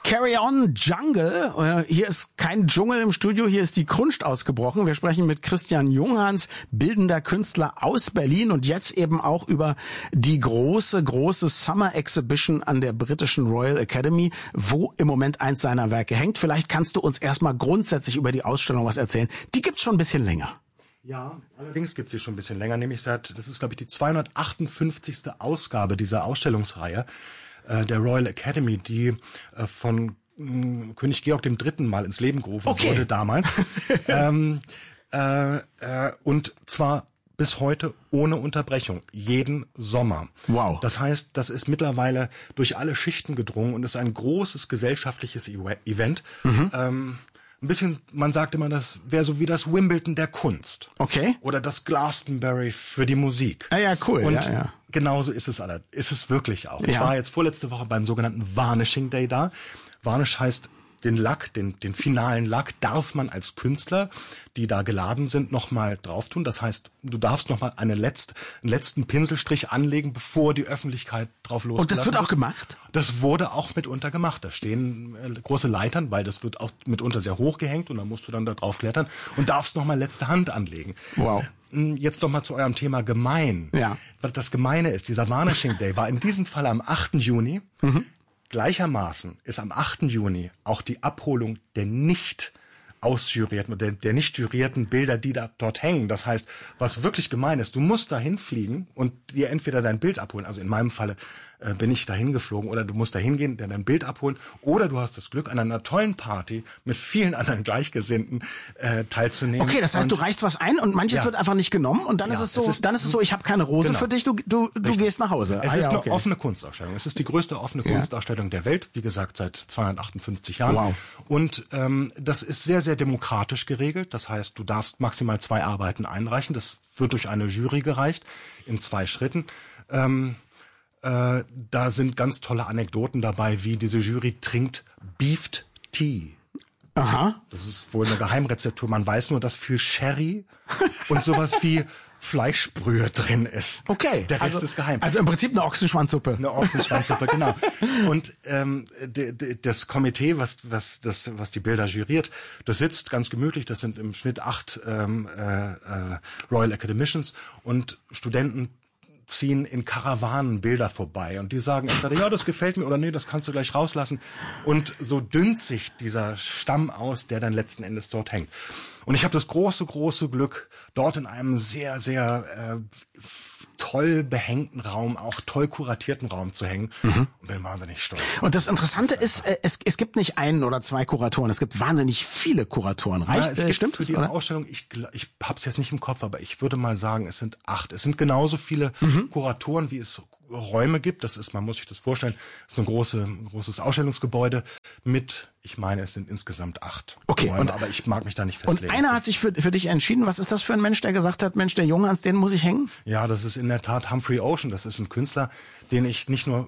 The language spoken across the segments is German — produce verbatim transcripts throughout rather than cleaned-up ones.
Carry on Jungle. Hier ist kein Dschungel im Studio, hier ist die Kunst ausgebrochen. Wir sprechen mit Christian Junghans, bildender Künstler aus Berlin und jetzt eben auch über die große, große Summer Exhibition an der britischen Royal Academy, wo im Moment eins seiner Werke hängt. Vielleicht kannst du uns erstmal grundsätzlich über die Ausstellung was erzählen. Die gibt's schon ein bisschen länger. Ja, allerdings gibt's sie schon ein bisschen länger, nämlich seit, das ist glaube ich die zweihundertachtundfünfzigste Ausgabe dieser Ausstellungsreihe äh, der Royal Academy, die äh, von mh, König Georg dem Dritten mal ins Leben gerufen okay. wurde damals. ähm, äh, äh, und zwar bis heute ohne Unterbrechung, jeden Sommer. Wow. Das heißt, das ist mittlerweile durch alle Schichten gedrungen und ist ein großes gesellschaftliches Event. Mhm. Ähm, Ein bisschen, man sagt immer, das wäre so wie das Wimbledon der Kunst. Okay. Oder das Glastonbury für die Musik. Ah ja, cool. Und ja, ja. genauso ist es alle, ist es wirklich auch. Ja. Ich war jetzt vorletzte Woche beim sogenannten Varnishing Day da. Varnish heißt, den Lack, den, den finalen Lack darf man als Künstler, die da geladen sind, nochmal drauf tun. Das heißt, du darfst nochmal eine letzt, einen letzten Pinselstrich anlegen, bevor die Öffentlichkeit drauf loslässt. Und das wird auch gemacht? Das wurde auch mitunter gemacht. Da stehen äh, große Leitern, weil das wird auch mitunter sehr hoch gehängt und dann musst du dann da drauf klettern und darfst nochmal letzte Hand anlegen. Wow. Jetzt noch mal zu eurem Thema gemein. Ja. Was das Gemeine ist, dieser Varnishing Day war in diesem Fall am achten Juni. Mhm. Gleichermaßen ist am achten Juni auch die Abholung der nicht ausjurierten oder der, der nicht jurierten Bilder, die da dort hängen. Das heißt, was wirklich gemein ist, du musst dahin fliegen und dir entweder dein Bild abholen, also in meinem Falle äh, bin ich dahin geflogen, oder du musst dahin gehen, dir dein Bild abholen, oder du hast das Glück, an einer tollen Party mit vielen anderen Gleichgesinnten äh, teilzunehmen. Okay, das heißt, und, du reichst was ein und manches ja. wird einfach nicht genommen und dann ja, ist es so, es ist, dann ist es so, ich habe keine Rose genau. für dich, du du du gehst nach Hause. Es ah, ist ja, eine okay. offene Kunstausstellung. Es ist die größte offene ja. Kunstausstellung der Welt, wie gesagt, seit zweihundertachtundfünfzig Jahren. Wow. Und ähm, das ist sehr, sehr demokratisch geregelt. Das heißt, du darfst maximal zwei Arbeiten einreichen. Das wird durch eine Jury gereicht in zwei Schritten. Ähm, äh, da sind ganz tolle Anekdoten dabei, wie diese Jury trinkt Beefed Tea. Aha. Das ist wohl eine Geheimrezeptur. Man weiß nur, dass viel Sherry und sowas wie Fleischbrühe drin ist. Okay. Der Rest also, ist geheim. Also im Prinzip eine Ochsenschwanzsuppe. Eine Ochsenschwanzsuppe, genau. Und ähm, de, de, das Komitee, was was das was die Bilder juriert, das sitzt ganz gemütlich. Das sind im Schnitt acht ähm, äh, äh, Royal Academicians und Studenten ziehen in Karawanen Bilder vorbei und die sagen entweder, ja, das gefällt mir oder nee, das kannst du gleich rauslassen. Und so dünnt sich dieser Stamm aus, der dann letzten Endes dort hängt. Und ich habe das große, große Glück, dort in einem sehr, sehr äh, toll behängten Raum, auch toll kuratierten Raum zu hängen mhm. und bin wahnsinnig stolz. Und das Interessante das ist, ist es, es gibt nicht einen oder zwei Kuratoren, es gibt wahnsinnig viele Kuratoren. Reicht, ja, es äh, gibt stimmt für die oder? Ausstellung, ich, ich habe es jetzt nicht im Kopf, aber ich würde mal sagen, es sind acht. Es sind genauso viele mhm. Kuratoren, wie es Räume gibt. Das ist, man muss sich das vorstellen, das ist ein, große, ein großes Ausstellungsgebäude mit, ich meine, es sind insgesamt acht okay, Räume, und, aber ich mag mich da nicht festlegen. Und einer hat sich für, für dich entschieden. Was ist das für ein Mensch, der gesagt hat, Mensch, der Junghans, den muss ich hängen? Ja, das ist in der Tat Humphrey Ocean. Das ist ein Künstler, den ich nicht nur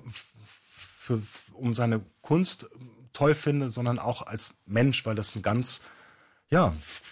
für, um seine Kunst toll finde, sondern auch als Mensch, weil das ein ganz, ja,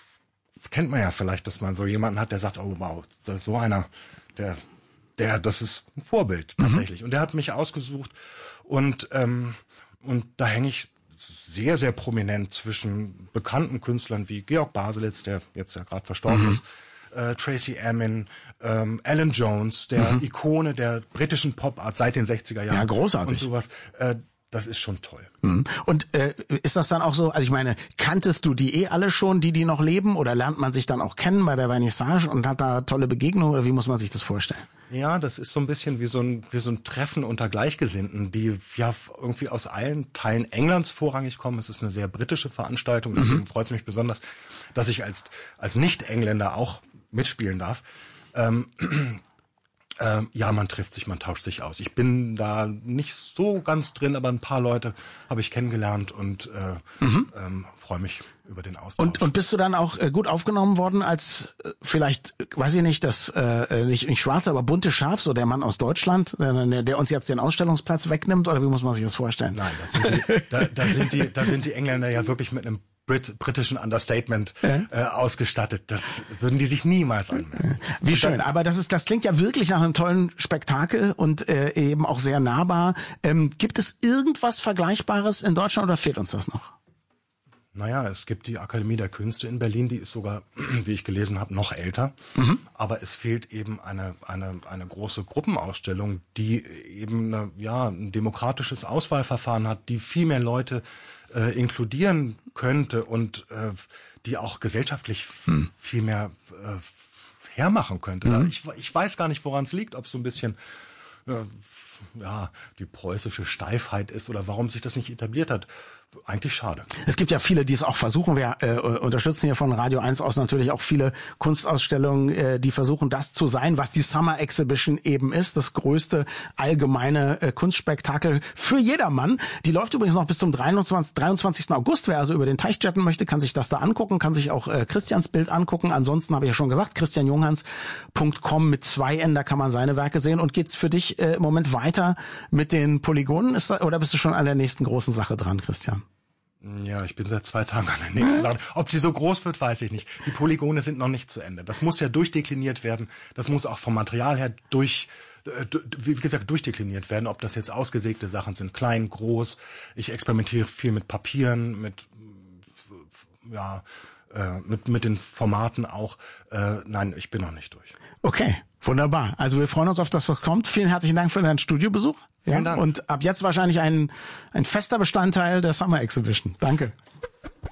kennt man ja vielleicht, dass man so jemanden hat, der sagt, oh wow, das ist so einer, der Der, das ist ein Vorbild tatsächlich. Mhm. Und der hat mich ausgesucht und ähm, und da hänge ich sehr, sehr prominent zwischen bekannten Künstlern wie Georg Baselitz, der jetzt ja gerade verstorben mhm. ist, äh, Tracy Emin, ähm, Alan Jones, der mhm. Ikone der britischen Pop-Art seit den sechziger Jahren. Ja, großartig. Und sowas. Äh, Das ist schon toll. Und äh, ist das dann auch so, also ich meine, kanntest du die eh alle schon, die die noch leben, oder lernt man sich dann auch kennen bei der Vernissage und hat da tolle Begegnungen, oder wie muss man sich das vorstellen? Ja, das ist so ein bisschen wie so ein wie so ein Treffen unter Gleichgesinnten, die ja irgendwie aus allen Teilen Englands vorrangig kommen. Es ist eine sehr britische Veranstaltung, deswegen mhm. freut es mich besonders, dass ich als als Nicht-Engländer auch mitspielen darf. Ähm, Ähm, ja, man trifft sich, man tauscht sich aus. Ich bin da nicht so ganz drin, aber ein paar Leute habe ich kennengelernt und äh, mhm. ähm, freue mich über den Austausch. Und, und bist du dann auch äh, gut aufgenommen worden als äh, vielleicht, weiß ich nicht, das äh, nicht, nicht schwarze, aber bunte Schaf, so der Mann aus Deutschland, der, der uns jetzt den Ausstellungsplatz wegnimmt, oder wie muss man sich das vorstellen? Nein, da sind die, da, da sind die, da sind die Engländer ja wirklich mit einem Brit britischen Understatement ja. äh, ausgestattet. Das würden die sich niemals anmerken. Wie und schön, aber das ist, das klingt ja wirklich nach einem tollen Spektakel und äh, eben auch sehr nahbar. Ähm, gibt es irgendwas Vergleichbares in Deutschland oder fehlt uns das noch? Naja, es gibt die Akademie der Künste in Berlin, die ist sogar, wie ich gelesen habe, noch älter. Mhm. Aber es fehlt eben eine, eine, eine große Gruppenausstellung, die eben eine, ja, ein demokratisches Auswahlverfahren hat, die viel mehr Leute äh, inkludieren könnte und äh, die auch gesellschaftlich hm. viel mehr äh, hermachen könnte. Mhm. Ich, ich weiß gar nicht, woran es liegt, ob es so ein bisschen äh, ja, die preußische Steifheit ist oder warum sich das nicht etabliert hat. Eigentlich schade. Es gibt ja viele, die es auch versuchen. Wir äh, unterstützen hier von Radio eins aus natürlich auch viele Kunstausstellungen, äh, die versuchen, das zu sein, was die Summer Exhibition eben ist. Das größte allgemeine äh, Kunstspektakel für jedermann. Die läuft übrigens noch bis zum dreiundzwanzigsten August. Wer also über den Teich chatten möchte, kann sich das da angucken, kann sich auch äh, Christians Bild angucken. Ansonsten habe ich ja schon gesagt, christian junghans punkt com mit zwei N, da kann man seine Werke sehen. Und geht's für dich äh, im Moment weiter mit den Polygonen? Ist da, oder bist du schon an der nächsten großen Sache dran, Christian? Ja, ich bin seit zwei Tagen an der nächsten Sache. Ob die so groß wird, weiß ich nicht. Die Polygone sind noch nicht zu Ende. Das muss ja durchdekliniert werden. Das muss auch vom Material her durch, wie gesagt, durchdekliniert werden. Ob das jetzt ausgesägte Sachen sind, klein, groß. Ich experimentiere viel mit Papieren, mit, ja, mit, mit den Formaten auch. Nein, ich bin noch nicht durch. Okay, wunderbar. Also wir freuen uns auf das, was kommt. Vielen herzlichen Dank für deinen Studiobesuch. Ja, Vielen Dank. Und ab jetzt wahrscheinlich ein, ein fester Bestandteil der Summer Exhibition. Danke.